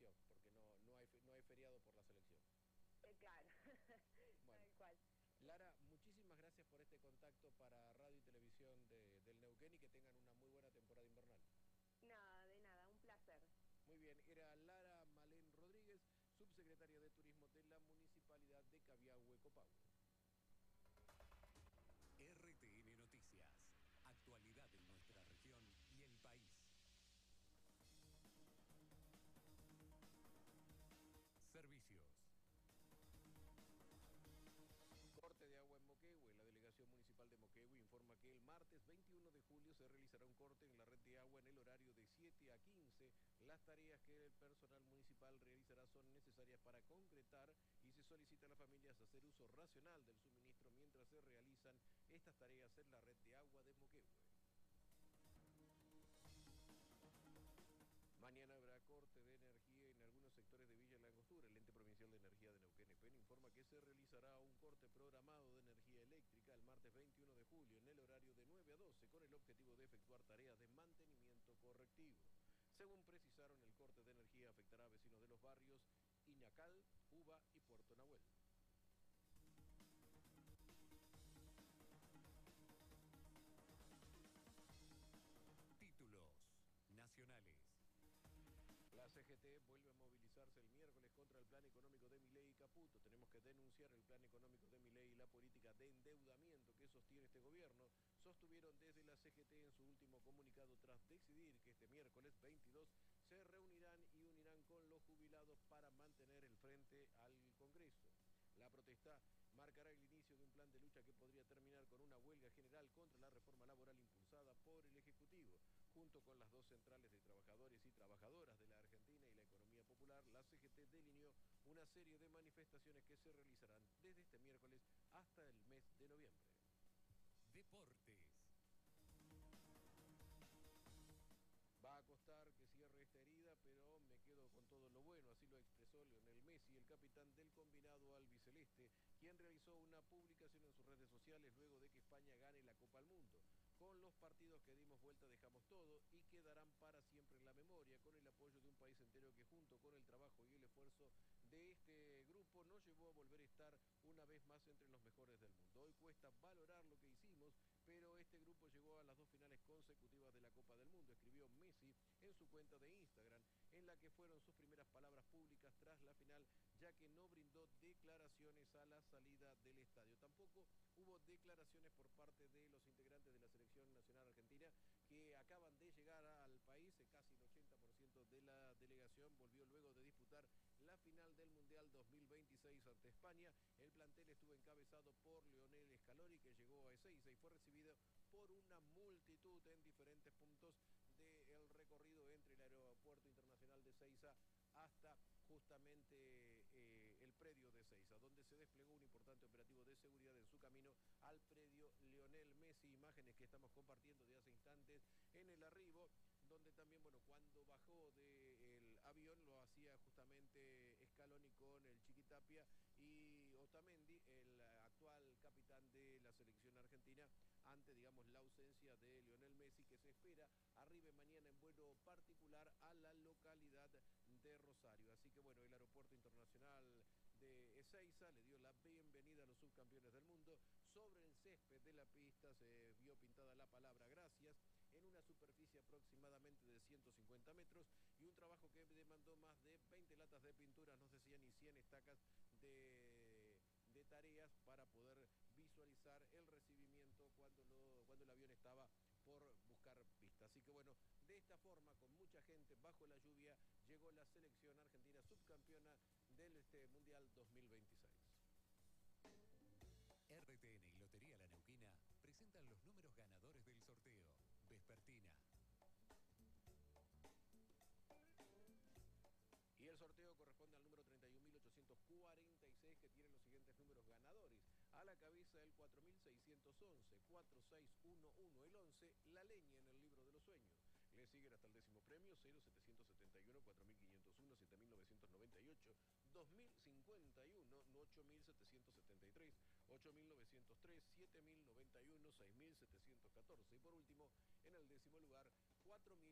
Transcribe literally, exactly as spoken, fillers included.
selección, porque no, no, hay, no hay feriado por la selección. Eh, claro, Bueno, tal cual. Lara, muchísimas gracias por este contacto para Radio y Televisión de, del Neuquén y que tengan una muy buena temporada invernal. Nada, de nada, un placer. Muy bien, era Lara Malén Rodríguez, subsecretaria de Turismo de la Municipalidad de Cabiahue, Copahue. R T N Noticias, actualidad en nuestra región y el país. Servicios. Corte de agua en Moquehue. La Delegación Municipal de Moquehue informa que el martes veintiuno de julio se realizará un corte en la red de agua en el horario de siete a quince. Las tareas que el personal municipal realizará son necesarias para concretar y se solicita a las familias hacer uso racional del suministro mientras se realizan estas tareas en la red de agua de Moquehue. Mañana habrá corte de energía en algunos sectores de Villa La Angostura. El Ente Provincial de Energía de Neuquén E P E N informa que se realizará un corte programado de energía eléctrica el martes veintiuno de julio en el horario de nueve a doce con el objetivo de efectuar tareas de mantenimiento correctivo. Según precisaron, el corte de energía afectará a vecinos de los barrios Iñacal, Uva y Puerto Nahuel. Títulos nacionales. La C G T vuelve a movilizarse el miércoles contra el plan económico de Milei y Caputo. Tenemos que denunciar el plan económico de Milei y la política de endeudamiento que sostiene este gobierno. Sostuvieron desde la C G T en su último comunicado tras decidir que este miércoles veintidós se reunirán y unirán con los jubilados para mantener el frente al Congreso. La protesta marcará el inicio de un plan de lucha que podría terminar con una huelga general contra la reforma laboral impulsada por el Ejecutivo. Junto con las dos centrales de trabajadores y trabajadoras de la Argentina y la economía popular, la C G T delineó una serie de manifestaciones que se realizarán desde este miércoles hasta el mes de noviembre. Deportes. Va a costar que cierre esta herida, pero me quedo con todo lo bueno, así lo expresó Lionel Messi, el capitán del combinado albiceleste, quien realizó una publicación en sus redes sociales luego de que España gane la Copa del Mundo. Con los partidos que dimos vuelta dejamos todo y quedarán para siempre en la memoria, con el apoyo de un país entero que junto con el trabajo y el esfuerzo de este grupo nos llevó a volver a estar una vez más entre los mejores del mundo. Hoy cuesta valorar lo que hicimos, pero este grupo llegó a las dos finales consecutivas de la Copa del Mundo, escribió Messi en su cuenta de Instagram, en la que fueron sus primeras palabras públicas tras la final, ya que no brindó declaraciones a la salida del estadio. Tampoco hubo declaraciones por parte de los integrantes de la Selección Nacional Argentina que acaban de llegar al país. Casi el ochenta por ciento de la delegación volvió luego de disputar la final del Mundial dos mil veintiséis ante España. El plantel estuvo encabezado por Lionel Scaloni, que llegó a Ezeiza y fue recibido por una multitud en diferentes puntos del recorrido entre el Aeropuerto Internacional de Ezeiza hasta justamente eh, el predio de Ezeiza, donde se desplegó un importante operativo de seguridad en su camino al predio Lionel Messi. Imágenes que estamos compartiendo de hace instantes en el arribo, donde también, bueno, cuando bajó del avión lo hacía justamente Scaloni con el Chiquitapia y Otamendi, el actual capitán de la selección argentina, ante, digamos, la ausencia de Lionel Messi, que se espera arribe mañana en vuelo particular a la localidad de Rosario. Así que, bueno, el Aeropuerto Internacional de Ezeiza le dio la bienvenida a los subcampeones del mundo. Sobre el césped de la pista se vio pintada la palabra gracias en una superficie aproximadamente de ciento cincuenta metros y un trabajo que demandó más de veinte latas de pintura, no sé si ni cien estacas de, de tareas para poder visualizar el recibimiento cuando, lo, cuando el avión estaba por buscar pista. Así que bueno, de esta forma, con mucha gente bajo la lluvia, llegó la selección argentina subcampeona del este Mundial dos mil veintiséis. R T N y Lotería La Neuquina presentan los números ganadores del sorteo. Vespertina. Y el sorteo corresponde al número treinta y un mil ochocientos cuarenta y seis, que tiene los siguientes números ganadores. A la cabeza el cuatro mil seiscientos once, cuatro seis uno uno, el once, la leña en el libro de los sueños. Le siguen hasta el décimo premio, cero setecientos setenta y uno, cuatro mil quinientos uno, siete mil novecientos noventa y ocho, dos mil cincuenta y uno, ocho mil setecientos setenta y tres, ocho mil novecientos tres, siete mil noventa y uno, seis mil setecientos catorce. Y por último, en el décimo lugar, cuatro mil